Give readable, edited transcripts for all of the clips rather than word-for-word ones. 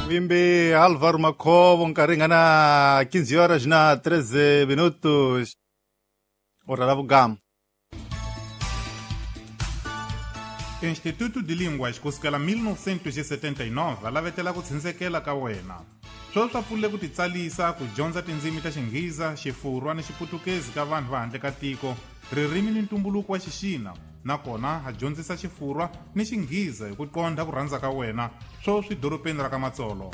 Wimbi Álvaro Macobo, encarringana 15 horas na 13 minutos. Ora lá vugam. Instituto de Línguas kusukela 1979 lavetela ku tshindzekela ka wena sweswi pfulile ku titsalisa ku dyondza tindzimi ta Xingheza, Xifurwa ni Xiputukezi ka vanhu va handle ka tiko, ririmi ni ntumbuluko wa Xixina, nakona ha dyondzisa Xifurwa ni Xingheza hi ku qondha ku rhandza ka wena sweswi dorobeni ra ka Matsolo.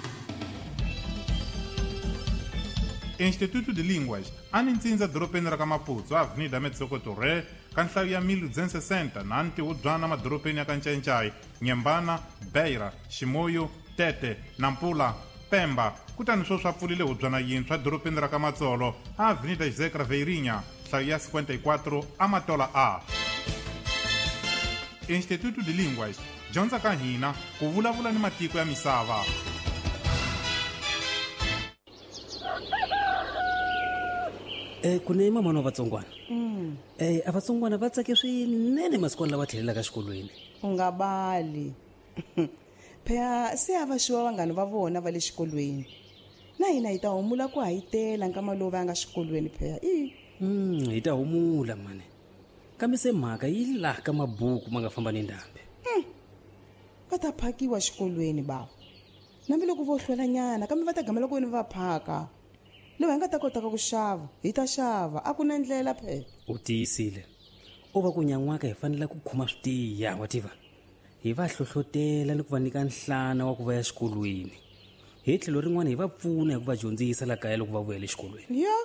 Instituto de Línguas a ni ntsindza dorobeni ra ka Maputo, Avenida Metsokotoré, ka nhlayo ya 1060 na ntihubyana madorobeni ya ka Ncencai, Nyembana, Beira, Ximoyo, Tete, Nampula, Pemba, kutani sweswi a pfulile hubyana yintshwa dorobeni ra ka Matsolo, Avenida José Craveirinha, nhlayo ya 54 a Matola A. Instituto de Línguas, dyondza ka hina ku vulavula ni matiko ya misava. Kune mama wa Vatsongwana. Vatsongwana va tsake swinene masiku lawa tlhelelaka xikolweni. U nga bali. Phela se ava xiwa vanghana va vona va le xikolweni. Na hina hi ta humula ku hayitela nkama lowu va nga xikolweni phela. Hi ta humula mane. Kambe se mhaka yi laha ka mabuku ma nga famba ni ndhambi. Va ta phakiwa xikolweni bawa. Nambi loko vo hlwela nyana kambe va ta gamela ku va phaka. Loko hi nga ta kota ku xava, hi ta xava. A ku na ndlela phela. U tiyisile. U va ku nyan'waka hi fanele ku khoma switiya wa tiva. Hi va hlohlotela ni ku va nyika nhlana wa ku va ya xikolweni. Hi tlhelo rin'wana hi va pfuna hi ku va dyondzisa la kaya loko va vuya le xikolweni. Ya.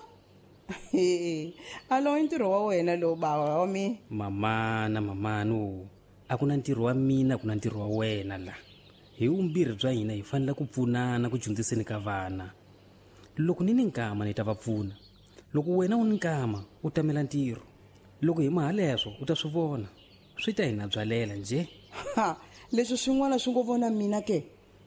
Alo ntirho wa wena lo bava wa mi. Mamano. A ku na ntirho wa mina, ku na ntirho wa wena la. Hi umbirhi bya hina hi fanele ku pfunana ku dyondziseni ka vana. Loko ni nkama ni ta va pfuna. Loko wena u ni nkama u tamela ntirho. Loko hi mahaleswo u ta swi vona. Swi ta hina byalela nje. Leswi swin'wana swi ngo vona mina ke.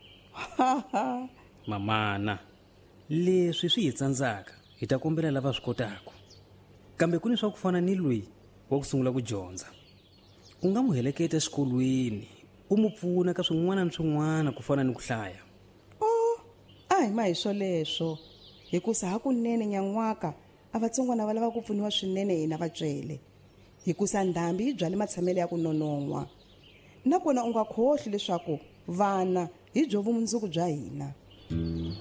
Mamana. Leswi swi hi tsandzaka hi ta kombela lava swi kotaka. Kambe ku ni swa ku fana ni loyi wa ku sungula ku dyondza. U nga mu heleketa xikolweni, u mu pfuna ka swin'wana na swin'wana ku fana ni ku hlaya. Hi ma hi swoleswo. Hikusa hakunene nyan'waka a Vatsongwana va lava ku pfuniwa swinene hina vatswele. Hikusa ndhambi yi byale matshamelo ya ku nonon'wa. Nakona u nga khohlwi leswaku vana hi byo vumundzuku bya hina.